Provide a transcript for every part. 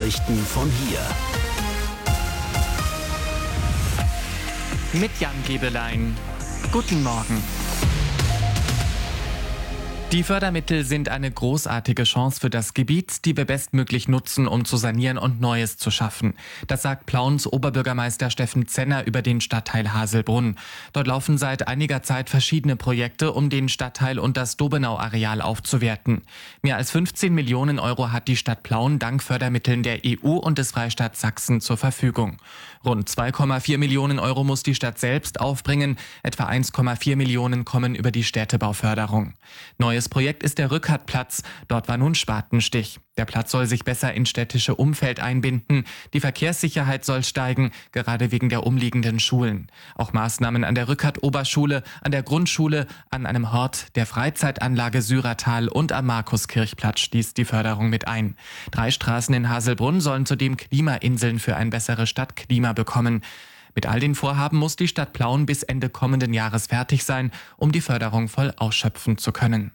Nachrichten von hier. Mit Jan Gebelein. Guten Morgen. Die Fördermittel sind eine großartige Chance für das Gebiet, die wir bestmöglich nutzen, um zu sanieren und Neues zu schaffen. Das sagt Plauens Oberbürgermeister Steffen Zenner über den Stadtteil Haselbrunn. Dort laufen seit einiger Zeit verschiedene Projekte, um den Stadtteil und das Dobenau-Areal aufzuwerten. Mehr als 15 Millionen Euro hat die Stadt Plauen dank Fördermitteln der EU und des Freistaats Sachsen zur Verfügung. Rund 2,4 Millionen Euro muss die Stadt selbst aufbringen. Etwa 1,4 Millionen kommen über die Städtebauförderung. Neues Projekt ist der Rückertplatz. Dort war nun Spatenstich. Der Platz soll sich besser ins städtische Umfeld einbinden. Die Verkehrssicherheit soll steigen, gerade wegen der umliegenden Schulen. Auch Maßnahmen an der Rückert-Oberschule, an der Grundschule, an einem Hort, der Freizeitanlage Syrertal und am Markuskirchplatz schließt die Förderung mit ein. 3 Straßen in Haselbrunn sollen zudem Klimainseln für ein besseres Stadtklima bekommen. Mit all den Vorhaben muss die Stadt Plauen bis Ende kommenden Jahres fertig sein, um die Förderung voll ausschöpfen zu können.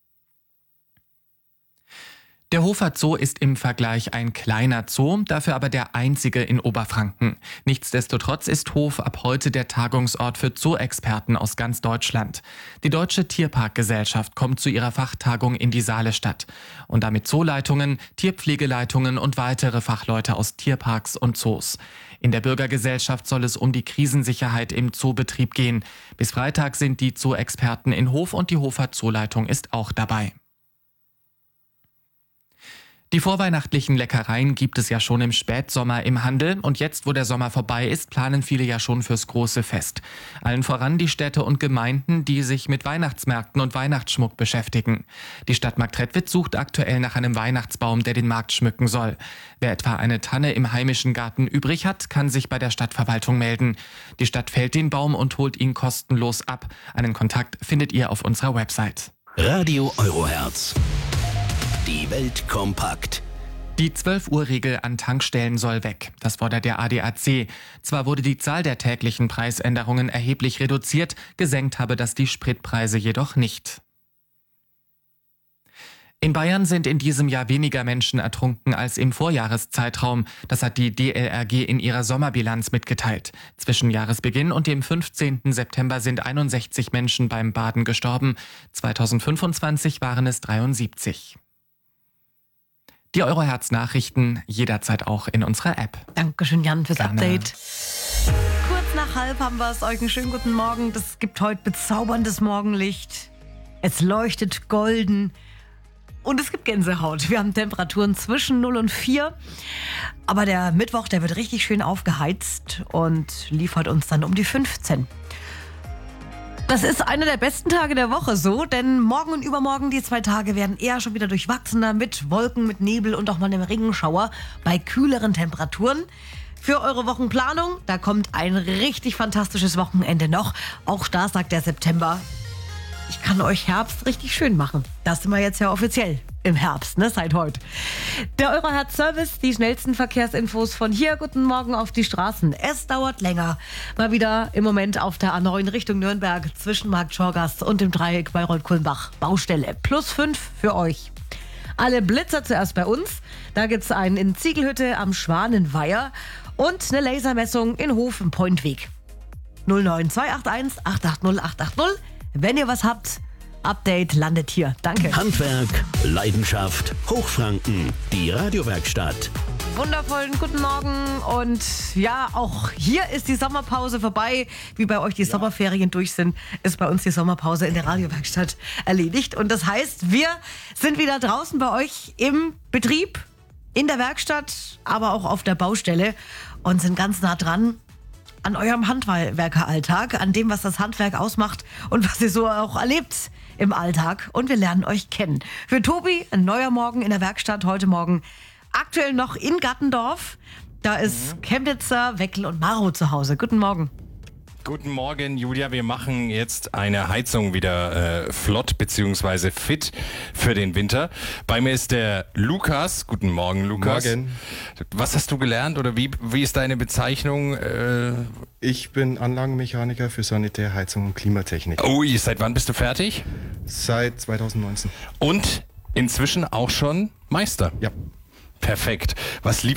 Der Hofer Zoo ist im Vergleich ein kleiner Zoo, dafür aber der einzige in Oberfranken. Nichtsdestotrotz ist Hof ab heute der Tagungsort für Zoo-Experten aus ganz Deutschland. Die Deutsche Tierparkgesellschaft kommt zu ihrer Fachtagung in die Saalestadt. Und damit Zooleitungen, Tierpflegeleitungen und weitere Fachleute aus Tierparks und Zoos. In der Bürgergesellschaft soll es um die Krisensicherheit im Zoobetrieb gehen. Bis Freitag sind die Zoo-Experten in Hof und die Hofer Zooleitung ist auch dabei. Die vorweihnachtlichen Leckereien gibt es ja schon im Spätsommer im Handel und jetzt, wo der Sommer vorbei ist, planen viele ja schon fürs große Fest. Allen voran die Städte und Gemeinden, die sich mit Weihnachtsmärkten und Weihnachtsschmuck beschäftigen. Die Stadt Marktredwitz sucht aktuell nach einem Weihnachtsbaum, der den Markt schmücken soll. Wer etwa eine Tanne im heimischen Garten übrig hat, kann sich bei der Stadtverwaltung melden. Die Stadt fällt den Baum und holt ihn kostenlos ab. Einen Kontakt findet ihr auf unserer Website. Radio Eurohertz. Die Welt kompakt. Die 12-Uhr-Regel an Tankstellen soll weg. Das fordert der ADAC. Zwar wurde die Zahl der täglichen Preisänderungen erheblich reduziert, gesenkt habe das die Spritpreise jedoch nicht. In Bayern sind in diesem Jahr weniger Menschen ertrunken als im Vorjahreszeitraum. Das hat die DLRG in ihrer Sommerbilanz mitgeteilt. Zwischen Jahresbeginn und dem 15. September sind 61 Menschen beim Baden gestorben. 2025 waren es 73. Die Eurohertz-Nachrichten jederzeit auch in unserer App. Dankeschön, Jan, fürs Gerne. Update. Kurz nach 12 haben wir es euch. Einen schönen guten Morgen. Das gibt heute bezauberndes Morgenlicht. Es leuchtet golden. Und es gibt Gänsehaut. Wir haben Temperaturen zwischen 0 und 4. Aber der Mittwoch, der wird richtig schön aufgeheizt und liefert uns dann um die 15. Das ist einer der besten Tage der Woche so, denn morgen und übermorgen, die 2 Tage, werden eher schon wieder durchwachsener mit Wolken, mit Nebel und auch mal einem Regenschauer bei kühleren Temperaturen. Für eure Wochenplanung, da kommt ein richtig fantastisches Wochenende noch. Auch da sagt der September, ich kann euch Herbst richtig schön machen. Das sind wir jetzt ja offiziell im Herbst, ne, seit heute. Der Eurohertz-Service, die schnellsten Verkehrsinfos von hier. Guten Morgen auf die Straßen. Es dauert länger. Mal wieder im Moment auf der A9 Richtung Nürnberg zwischen Markt Schorgast und dem Dreieck Bayreuth-Kulmbach. Baustelle +5 für euch. Alle Blitzer zuerst bei uns. Da gibt's einen in Ziegelhütte am Schwanenweiher und eine Lasermessung in Hof im Pointweg. 09281 880 880. Wenn ihr was habt, Update landet hier. Danke. Handwerk, Leidenschaft, Hochfranken. Die Radiowerkstatt. Wundervollen guten Morgen und ja, auch hier ist die Sommerpause vorbei. Wie bei euch die Sommerferien durch sind, ist bei uns die Sommerpause in der Radiowerkstatt erledigt. Und das heißt, wir sind wieder draußen bei euch im Betrieb, in der Werkstatt, aber auch auf der Baustelle und sind ganz nah dran an eurem Handwerkeralltag, an dem, was das Handwerk ausmacht und was ihr so auch erlebt im Alltag. Und wir lernen euch kennen. Für Tobi ein neuer Morgen in der Werkstatt, heute Morgen aktuell noch in Gattendorf. Da ist Chemnitzer, Weckel und Maro zu Hause. Guten Morgen. Guten Morgen, Julia. Wir machen jetzt eine Heizung wieder flott bzw. fit für den Winter. Bei mir ist der Lukas. Guten Morgen, Lukas. Morgen. Was hast du gelernt oder wie ist deine Bezeichnung? Ich bin Anlagenmechaniker für Sanitär, Heizung und Klimatechnik. Ui, seit wann bist du fertig? Seit 2019. Und inzwischen auch schon Meister. Ja. Perfekt. Was